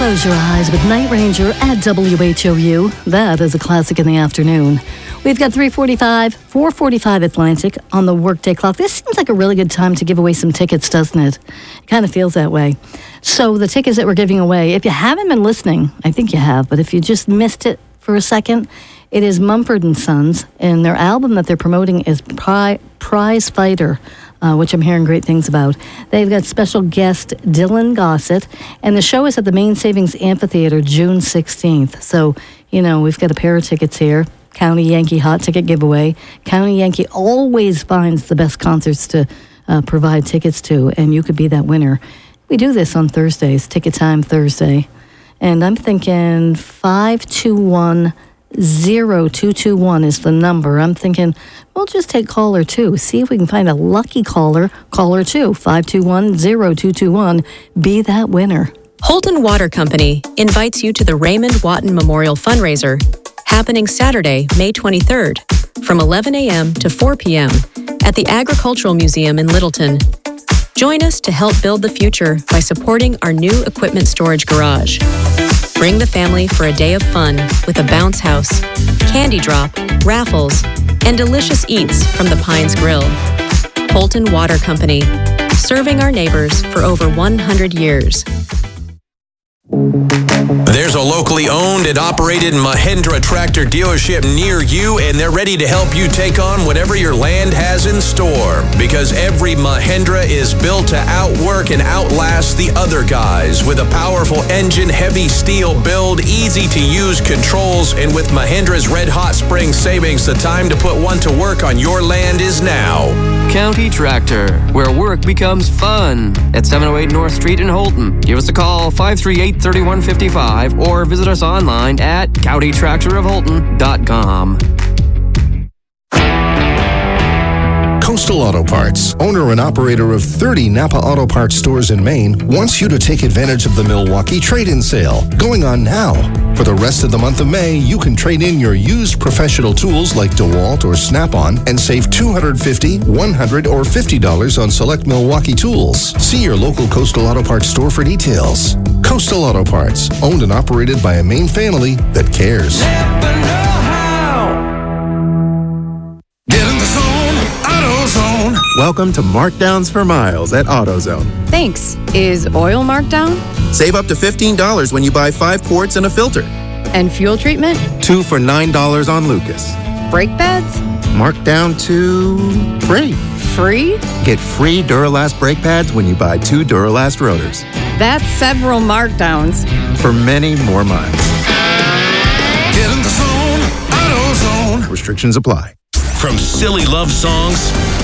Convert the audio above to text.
Close Your Eyes with Night Ranger at WHOU. That is a classic in the afternoon. We've got 3:45, 4:45 Atlantic on the workday clock. This seems like a really good time to give away some tickets, doesn't it? It kind of feels that way. So the tickets that we're giving away, if you haven't been listening, I think you have, but if you just missed it for a second, it is Mumford & Sons, and their album that they're promoting is Prize Fighter, which I'm hearing great things about. They've got special guest Dylan Gossett, and the show is at the Main Savings Amphitheater June 16th. So, we've got a pair of tickets here. County Yankee hot ticket giveaway. County Yankee always finds the best concerts to provide tickets to, and you could be that winner. We do this on Thursdays, Ticket Time Thursday. And I'm thinking 521-0221 is the number. I'm thinking we'll just take caller 2. See if we can find a lucky caller. Caller 2, 521-0221. Be that winner. Holton Water Company invites you to the Raymond Watton Memorial Fundraiser, happening Saturday, May 23rd, from 11 a.m. to 4 p.m. at the Agricultural Museum in Littleton. Join us to help build the future by supporting our new equipment storage garage. Bring the family for a day of fun with a bounce house, candy drop, raffles, and delicious eats from the Pines Grill. Holton Water Company, serving our neighbors for over 100 years. There's a locally owned and operated Mahindra tractor dealership near you, and they're ready to help you take on whatever your land has in store. Because every Mahindra is built to outwork and outlast the other guys. With a powerful engine, heavy steel build, easy-to-use controls, and with Mahindra's red-hot spring savings, the time to put one to work on your land is now. County Tractor, where work becomes fun. At 708 North Street in Holton. Give us a call, 538-3155, or visit us online at countytractorofholton.com. Coastal Auto Parts, owner and operator of 30 Napa Auto Parts stores in Maine, wants you to take advantage of the Milwaukee trade-in sale going on now. For the rest of the month of May, you can trade in your used professional tools like DeWalt or Snap-on and save $250, $100, or $50 on select Milwaukee tools. See your local Coastal Auto Parts store for details. Coastal Auto Parts, owned and operated by a Maine family that cares. Welcome to Markdowns for Miles at AutoZone. Thanks. Is oil marked down? Save up to $15 when you buy 5 quarts and a filter. And fuel treatment? 2 for $9 on Lucas. Brake pads? Marked down to free. Free? Get free Duralast brake pads when you buy 2 Duralast rotors. That's several markdowns. For many more miles. Get in the zone, AutoZone. Restrictions apply. From silly love songs